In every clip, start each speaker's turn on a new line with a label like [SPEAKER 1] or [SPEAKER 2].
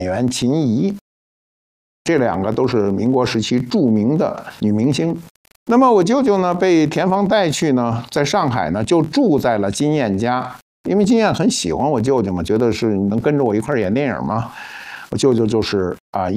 [SPEAKER 1] 员秦怡，这2个都是民国时期著名的女明星。那么我舅舅呢，被田芳带去呢，在上海呢就住在了金燕家，因为金燕很喜欢我舅舅嘛，觉得是你能跟着我一块演电影吗？我舅舅就是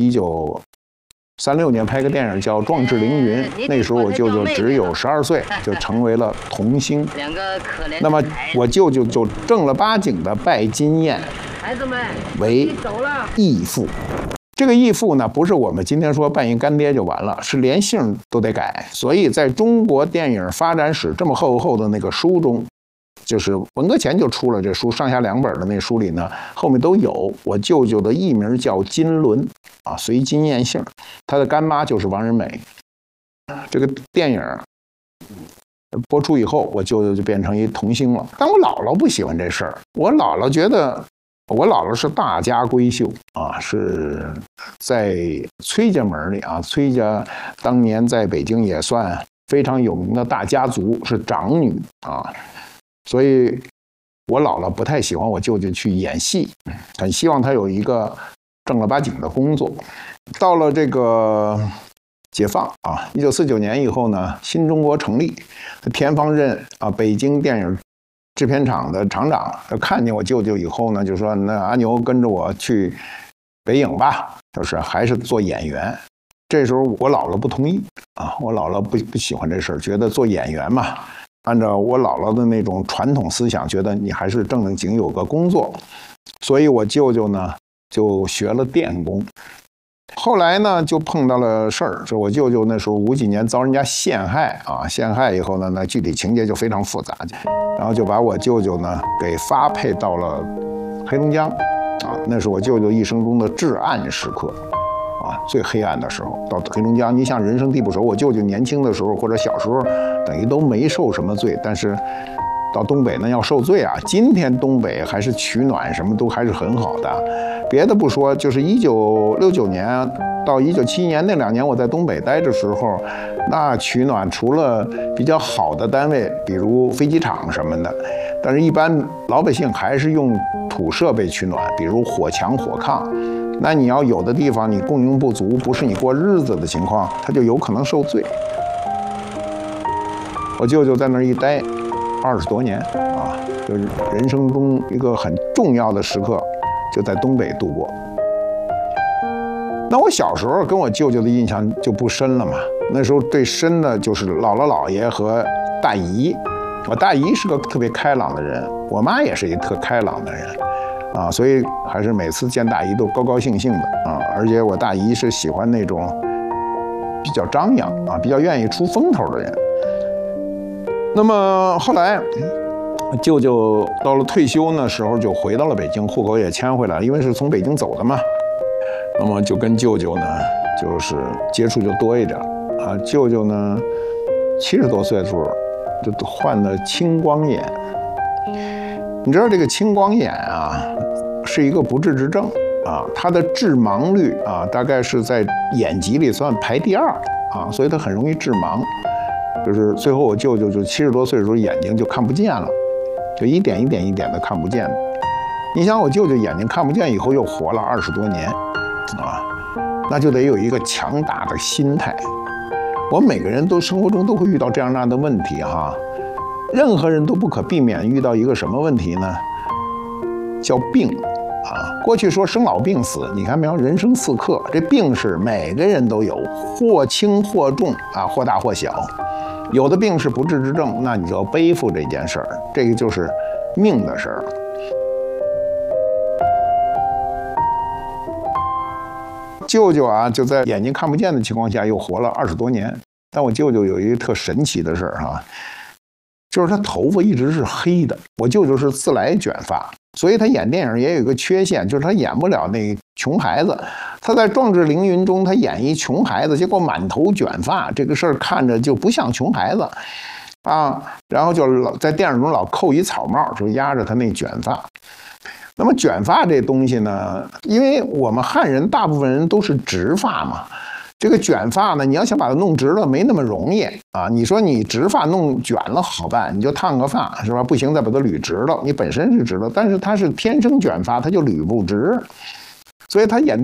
[SPEAKER 1] 1936年拍个电影叫《壮志凌云》，那时候我舅舅只有12岁，就成为了童星。那么我舅舅就正儿八经的拜金燕为义父。这个义父呢，不是我们今天说扮一干爹就完了，是连姓都得改。所以在中国电影发展史这么厚的那个书中，就是文革前就出了这书，上下2本的那书里呢，后面都有我舅舅的艺名叫金伦啊，随金燕姓，他的干妈就是王仁美。这个电影播出以后，我舅舅就变成一童星了。但我姥姥不喜欢这事儿，我姥姥觉得。我姥姥是大家闺秀啊，是在崔家门里啊，崔家当年在北京也算非常有名的大家族，是长女啊，所以我姥姥不太喜欢我舅舅去演戏，很希望他有一个正儿八经的工作。到了这个解放啊，1949年以后呢，新中国成立，田芳任啊，北京电影制片厂的厂长看见我舅舅以后呢，就说：“那阿牛跟着我去北影吧，就是还是做演员。”这时候我姥姥不同意啊，我姥姥不喜欢这事儿，觉得做演员嘛，按照我姥姥的那种传统思想，觉得你还是正经有个工作。所以我舅舅呢就学了电工。后来呢，就碰到了事儿，说我舅舅那时候50几年遭人家陷害啊，陷害以后呢，那具体情节就非常复杂，然后就把我舅舅呢给发配到了黑龙江，啊，那是我舅舅一生中的至暗时刻，啊，最黑暗的时候。到黑龙江，你想人生地不熟，我舅舅年轻的时候或者小时候，等于都没受什么罪，但是到东北呢要受罪啊。今天东北还是取暖什么都还是很好的。别的不说，就是1969年到1971年那2年，我在东北待的时候，那取暖除了比较好的单位，比如飞机场什么的，但是一般老百姓还是用土设备取暖，比如火墙、火炕。那你要有的地方你供应不足，不是你过日子的情况，它就有可能受罪。我舅舅在那儿一待20多年啊，就是人生中一个很重要的时刻。就在东北度过。那我小时候跟我舅舅的印象就不深了嘛，那时候最深的就是姥姥姥爷和大姨。我大姨是个特别开朗的人，我妈也是一个特开朗的人啊，所以还是每次见大姨都高高兴兴的啊。而且我大姨是喜欢那种比较张扬啊，比较愿意出风头的人。那么后来舅舅到了退休那时候就回到了北京，户口也迁回来了，因为是从北京走的嘛。那么就跟舅舅呢，就是接触就多一点啊。舅舅呢，70多岁的时候就患了青光眼。你知道这个青光眼啊，是一个不治之症啊，它的致盲率啊，大概是在眼疾里算排第2啊，所以它很容易致盲。就是最后我舅舅就70多岁的时候眼睛就看不见了。就一点的看不见。你想我舅舅眼睛看不见以后又活了20多年啊，那就得有一个强大的心态。我们每个人都生活中都会遇到这样那样的问题哈，任何人都不可避免遇到一个什么问题呢？叫病啊。过去说生老病死，你看没有？人生4刻，这病是每个人都有，或轻或重啊，或大或小。有的病是不治之症，那你就要背负这件事儿，这个就是命的事儿。舅舅啊，就在眼睛看不见的情况下又活了20多年。但我舅舅有一个特神奇的事儿哈，就是他头发一直是黑的。我舅舅是自来卷发，所以他演电影也有一个缺陷，就是他演不了那穷孩子。他在《壮志凌云》中，他演一穷孩子，结果满头卷发，这个事儿看着就不像穷孩子啊。然后就老在电影中老扣一草帽，就压着他那卷发。那么卷发这东西呢，因为我们汉人大部分人都是直发嘛，这个卷发呢，你要想把它弄直了，没那么容易啊。你说你直发弄卷了好办，你就烫个发是吧？不行，再把它捋直了。你本身是直的，但是它是天生卷发，它就捋不直。 所以他演。